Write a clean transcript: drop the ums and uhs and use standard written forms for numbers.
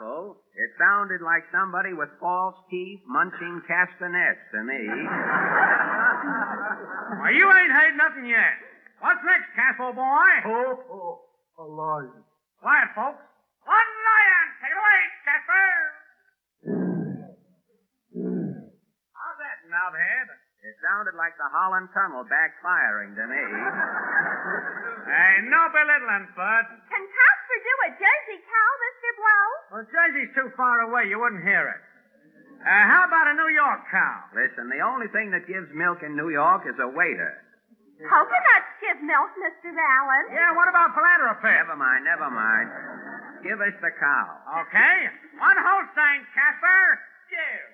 muffled, it sounded like somebody with false teeth munching castanets to me. Well, you ain't heard nothing yet. What's next, Castle boy? A lion. Quiet, folks. One lion! Take it away, Casper! How's that, Knobhead? It sounded like the Holland Tunnel backfiring to me. Hey, no belittling, Bud. Can Casper do a Jersey cow, Mr. Blow? Well, Jersey's too far away. You wouldn't hear it. How about a New York cow? Listen, the only thing that gives milk in New York is a waiter. Coconuts give milk, Mr. Allen. Yeah, what about philanthropy? Never mind. Give us the cow. Okay. One Holstein, Casper. Cheers.